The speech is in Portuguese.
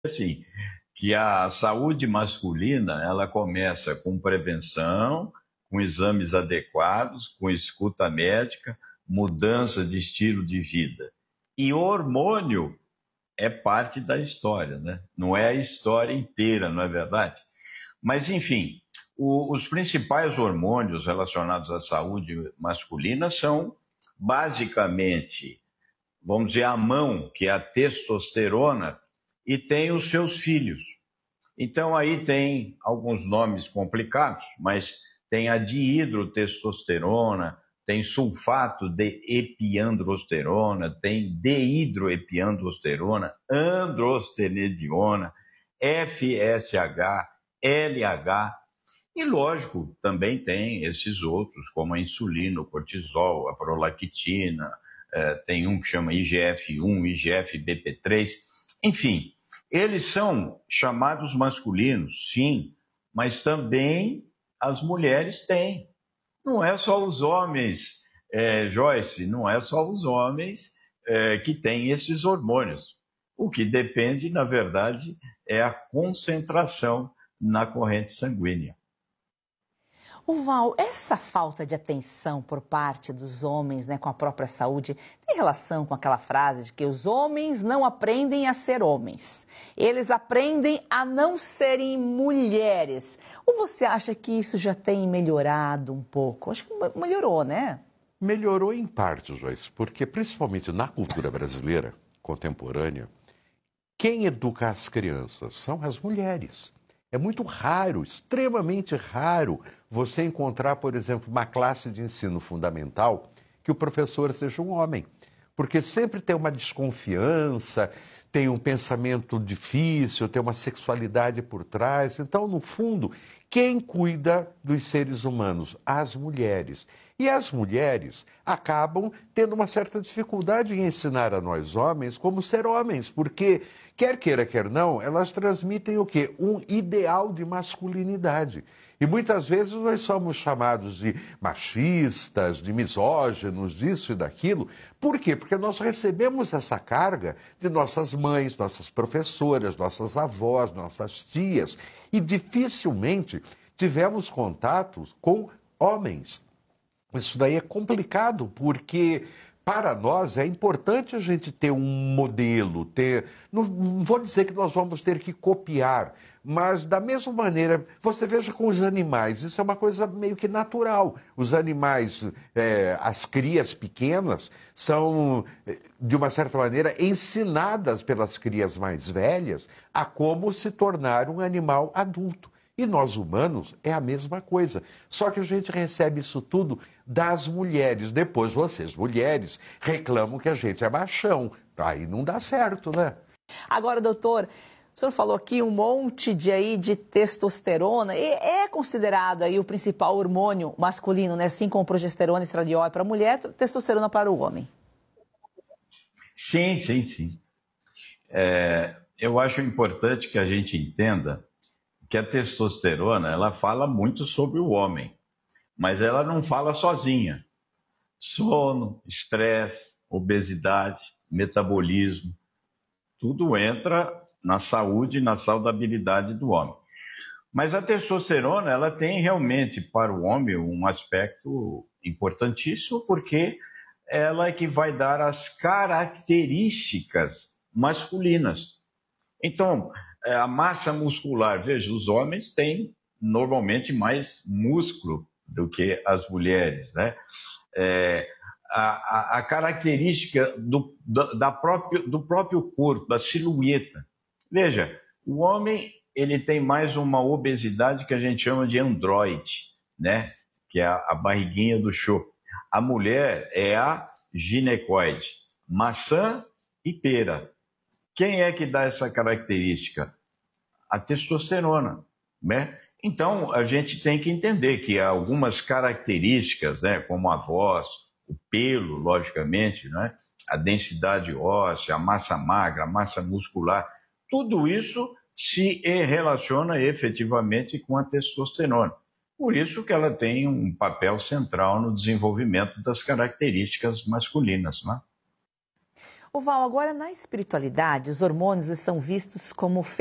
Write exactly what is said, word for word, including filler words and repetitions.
assim, que a saúde masculina, ela começa com prevenção, com exames adequados, com escuta médica, mudança de estilo de vida. E o hormônio é parte da história, né? Não é a história inteira, não é verdade? Mas, enfim, o- os principais hormônios relacionados à saúde masculina são, basicamente, vamos dizer, a mão, que é a testosterona, e tem os seus filhos. Então, aí tem alguns nomes complicados, mas tem a dihidrotestosterona, tem sulfato de epiandrosterona, tem deidroepiandrosterona, androstenediona, F S H, L H, e lógico, também tem esses outros, como a insulina, o cortisol, a prolactina, eh, tem um que chama I G F um, I G F B P três, enfim, eles são chamados masculinos, sim, mas também as mulheres têm. Não é só os homens, eh, Joyce, não é só os homens eh, que têm esses hormônios. O que depende, na verdade, é a concentração na corrente sanguínea. O Val, essa falta de atenção por parte dos homens, né, com a própria saúde, tem relação com aquela frase de que os homens não aprendem a ser homens, eles aprendem a não serem mulheres. Ou você acha que isso já tem melhorado um pouco? Acho que melhorou, né? Melhorou em parte, Joyce, porque principalmente na cultura brasileira contemporânea, quem educa as crianças são as mulheres. É muito raro, extremamente raro, você encontrar, por exemplo, uma classe de ensino fundamental que o professor seja um homem. Porque sempre tem uma desconfiança, tem um pensamento difícil, tem uma sexualidade por trás. Então, no fundo, quem cuida dos seres humanos? As mulheres. E as mulheres acabam tendo uma certa dificuldade em ensinar a nós homens como ser homens, porque, quer queira, quer não, elas transmitem o quê? Um ideal de masculinidade. E muitas vezes nós somos chamados de machistas, de misóginos, disso e daquilo. Por quê? Porque nós recebemos essa carga de nossas mães, nossas professoras, nossas avós, nossas tias, e dificilmente tivemos contatos com homens. Isso daí é complicado, porque para nós é importante a gente ter um modelo, ter. Não, não vou dizer que nós vamos ter que copiar, mas da mesma maneira, você veja com os animais, isso é uma coisa meio que natural. Os animais, é, as crias pequenas, são, de uma certa maneira, ensinadas pelas crias mais velhas a como se tornar um animal adulto. E nós humanos é a mesma coisa. Só que a gente recebe isso tudo das mulheres. Depois vocês, mulheres, reclamam que a gente é machão. Aí não dá certo, né? Agora, doutor, o senhor falou aqui um monte de, aí, de testosterona. E é considerado aí o principal hormônio masculino, né? Assim como progesterona e estradiol para a mulher, testosterona para o homem. Sim, sim, sim. É, eu acho importante que a gente entenda que a testosterona, ela fala muito sobre o homem, mas ela não fala sozinha. Sono, estresse, obesidade, metabolismo, tudo entra na saúde e na saudabilidade do homem. Mas a testosterona, ela tem realmente para o homem um aspecto importantíssimo, porque ela é que vai dar as características masculinas. Então, a massa muscular, veja, os homens têm normalmente mais músculo do que as mulheres, né? É, a, a, a característica do, da, da próprio, do próprio corpo, da silhueta. Veja, o homem ele tem mais uma obesidade que a gente chama de androide, né? Que é a, a barriguinha do show. A mulher é a ginecoide, maçã e pera. Quem é que dá essa característica? A testosterona, né? Então, a gente tem que entender que há algumas características, né, como a voz, o pelo, logicamente, né, a densidade óssea, a massa magra, a massa muscular, tudo isso se relaciona efetivamente com a testosterona. Por isso que ela tem um papel central no desenvolvimento das características masculinas, né? O Val, agora na espiritualidade, os hormônios eles são vistos como